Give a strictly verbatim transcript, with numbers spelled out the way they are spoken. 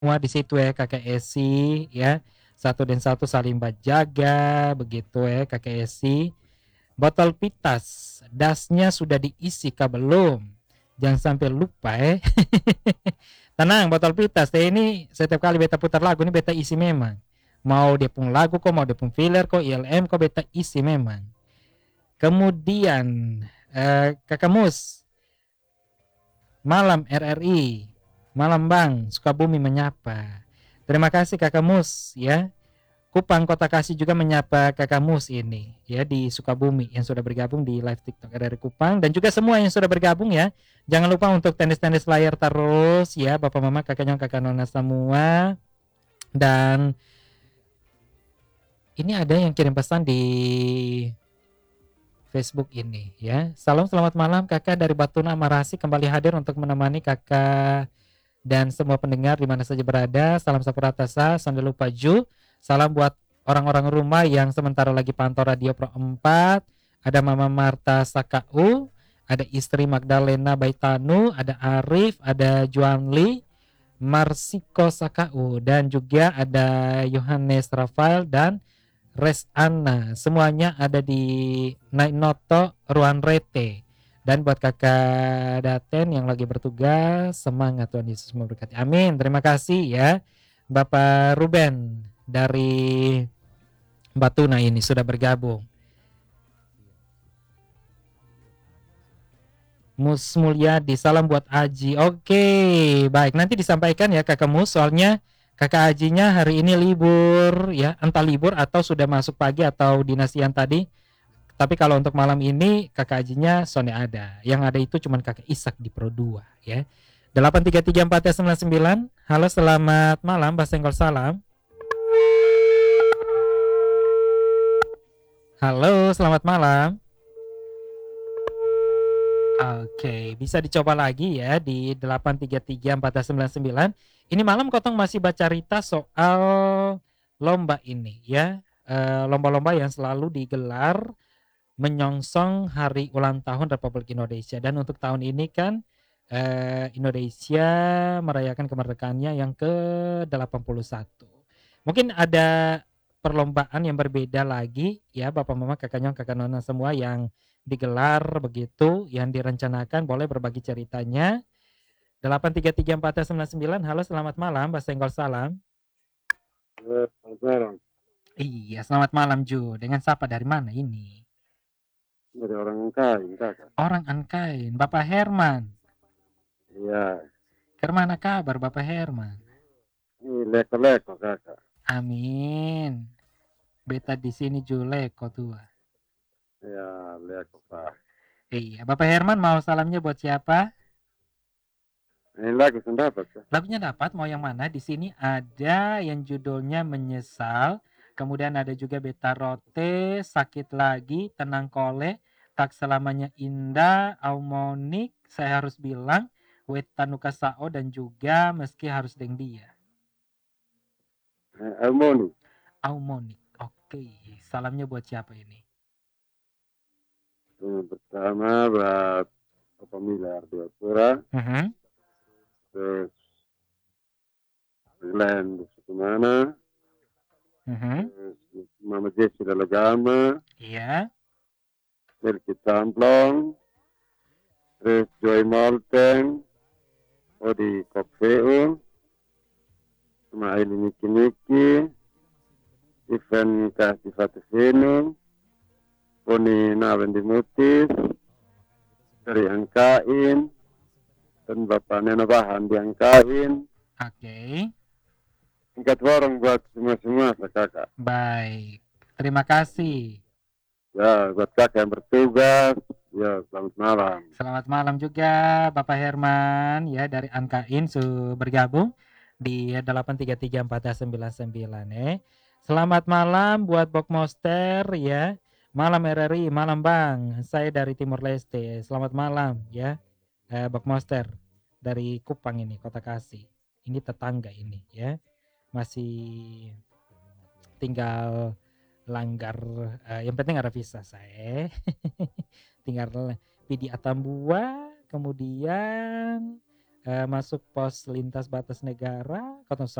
semua di situ ya Kakak Esi ya. Satu dan satu saling berjaga begitu ya Kakak Esi. Botol pitas, dasnya sudah diisi kah belum? Jangan sampai lupa ya. Tenang botol pitas, teh ini setiap kali beta putar lagu ini beta isi memang. Mau dia pun lagu kok, mau dia pun filler kok, I L M kok beta isi memang. Kemudian eh, Kakak Mus, malam R R I, malam Bang, Sukabumi menyapa. Terima kasih Kakak Mus ya. Kupang Kota Kasih juga menyapa Kakak Mus ini ya di Sukabumi yang sudah bergabung di live TikTok R R I Kupang dan juga semua yang sudah bergabung ya. Jangan lupa untuk tenis-tenis layar terus ya Bapak Mama Kakak Nyong Kakak Nona semua. Dan ini ada yang kirim pesan di Facebook ini ya. Salam selamat malam Kakak dari Batuna Marasi kembali hadir untuk menemani Kakak dan semua pendengar di mana saja berada. Salam Sapuratasa, sambil lupa Ju. Salam buat orang-orang rumah yang sementara lagi pantau Radio Pro empat. Ada Mama Marta Sakau, ada istri Magdalena Baitanu, ada Arif, ada Juanli, Marsiko Sakau, dan juga ada Yohanes Rafael dan Res Anna. Semuanya ada di Nainoto Ruan Rete. Dan buat kakak Daten yang lagi bertugas, semangat Tuhan Yesus memberkati. Amin. Terima kasih ya Bapak Ruben dari Batuna ini sudah bergabung. Mus Mulyadi, salam buat Aji. Oke, baik. Nanti disampaikan ya Kakak Mus, soalnya Kakak Ajinya hari ini libur ya, entah libur atau sudah masuk pagi atau dinasian tadi. Tapi kalau untuk malam ini Kakak Ajinya Sony ada. Yang ada itu cuma Kakak Isak di Pro dua ya. delapan tiga tiga empat sembilan sembilan. Halo, selamat malam, Mbak Senggol salam. Halo, selamat malam. Oke, bisa dicoba lagi ya di delapan tiga tiga empat sembilan sembilan. Ini malam Kotong masih baca cerita soal lomba ini ya. Eh, lomba-lomba yang selalu digelar menyongsong hari ulang tahun Republik Indonesia. Dan untuk tahun ini kan eh, Indonesia merayakan kemerdekaannya yang ke delapan puluh satu. Mungkin ada perlombaan yang berbeda lagi ya Bapak Mama Kakak Nyong Kakak Nona semua yang digelar begitu, yang direncanakan, boleh berbagi ceritanya. delapan tiga tiga empat sembilan sembilan. Halo, selamat malam, Mbak Senggol salam. Selamat malam. Iya, selamat malam Ju. Dengan siapa dari mana ini? Dari orang Angkain, kakak. Orang Angkain, Bapak Herman. Iya. Kemana kabar Bapak Herman? Ini leko-leko, kakak. Amin. Beta di sini Juleko tua. Ya, leko, pak. Iya, Bapak Herman mau salamnya buat siapa? Ini lagu sudah dapat, Kak? Lagunya dapat, mau yang mana? Di sini ada yang judulnya Menyesal, kemudian ada juga Beta Rote, Sakit Lagi, Tenang Kole, Tak Selamanya Indah, Aumonik, Saya Harus Bilang, Wetanuka Sao, dan juga Meski Harus Deng Dia. Eh, Harmoni. Aumonik, oke. Salamnya buat siapa ini? Yang pertama buat Papa Mila Ardiapura. Uh-huh. Terus Glenn Sukumana. Uh-huh. Terus Mama Jessi Dalagama. Iya. Melki Tamplong. Terus Joy Molten. Odi Kokfeu. Sama Aili Niki Niki. Ivan Kasih Fatusinu. Poni Nawen Dimutis. Dari Angkain. Dan Bapak Neno Bahan di Angkain. Oke. Okay. Singkat warung buat semua-semua, kakak. Baik. Terima kasih. Ya, buat kakak yang bertugas. Ya, selamat malam. Selamat malam juga Bapak Herman ya dari Angkain su bergabung di delapan tiga tiga empat sembilan sembilan eh. Selamat malam buat Bok Monster ya. Malam R R I, malam Bang. Saya dari Timur Leste. Selamat malam ya. Eh, Bok Monster dari Kupang ini, Kota Kasih. Ini tetangga ini ya. Masih tinggal langgar, uh, yang penting ada visa saya. Tinggal Pidi Atambua, kemudian eh, masuk pos lintas batas negara,